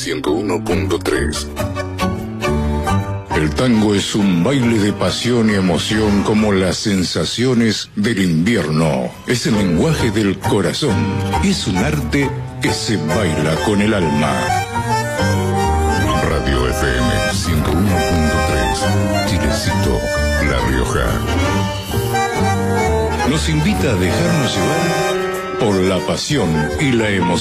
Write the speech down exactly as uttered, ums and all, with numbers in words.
ciento uno punto tres. El tango es un baile de pasión y emoción como las sensaciones del invierno. Es el lenguaje del corazón. Es un arte que se baila con el alma. Radio F M ciento uno punto tres. Chilecito, La Rioja. Nos invita a dejarnos llevar por la pasión y la emoción.